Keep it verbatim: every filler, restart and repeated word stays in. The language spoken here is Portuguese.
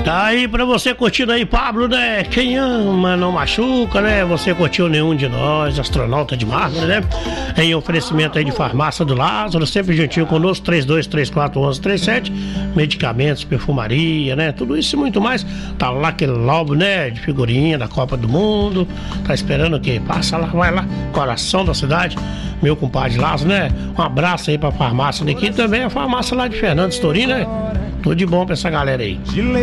Tá aí pra você curtindo aí, Pablo, né? Quem ama não machuca, né? Você curtiu Nenhum de Nós, Astronauta de Mármore, né? Em oferecimento aí de Farmácia do Lázaro, sempre juntinho conosco, três dois três quatro, um um três sete, medicamentos, perfumaria, né? Tudo isso e muito mais. Tá lá aquele lobo, né? De figurinha da Copa do Mundo. Tá esperando o quê? Passa lá, vai lá, coração da cidade. Meu compadre Lázaro, né? Um abraço aí pra farmácia daqui, também a farmácia lá de Fernando Storin, né? Tudo de bom pra essa galera aí.